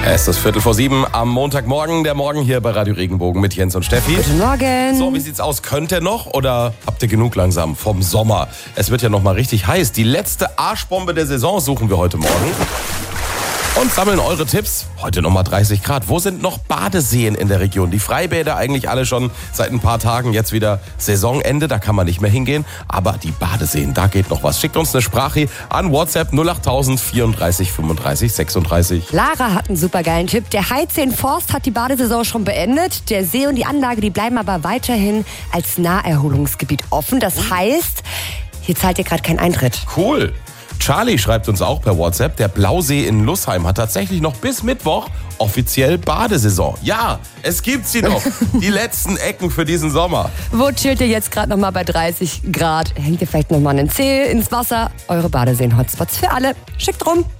Es ist 6:45 am Montagmorgen, der Morgen hier bei Radio Regenbogen mit Jens und Steffi. Guten Morgen. So, wie sieht's aus? Könnt ihr noch oder habt ihr genug langsam vom Sommer? Es wird ja noch mal richtig heiß. Die letzte Arschbombe der Saison suchen wir heute Morgen. Und sammeln eure Tipps. Heute nochmal 30 Grad. Wo sind noch Badeseen in der Region? Die Freibäder eigentlich alle schon seit ein paar Tagen. Jetzt wieder Saisonende, da kann man nicht mehr hingehen. Aber die Badeseen, da geht noch was. Schickt uns eine Sprache an WhatsApp 08000 34 35 36. Lara hat einen supergeilen Tipp. Der Heidsee in Forst hat die Badesaison schon beendet. Der See und die Anlage, die bleiben aber weiterhin als Naherholungsgebiet offen. Das heißt, hier zahlt ihr gerade keinen Eintritt. Cool. Charlie schreibt uns auch per WhatsApp, der Blausee in Lussheim hat tatsächlich noch bis Mittwoch offiziell Badesaison. Ja, es gibt sie noch. Die letzten Ecken für diesen Sommer. Wo chillt ihr jetzt gerade noch mal bei 30 Grad? Hängt ihr vielleicht noch mal einen Zeh ins Wasser? Eure Badeseen-Hotspots für alle. Schickt rum.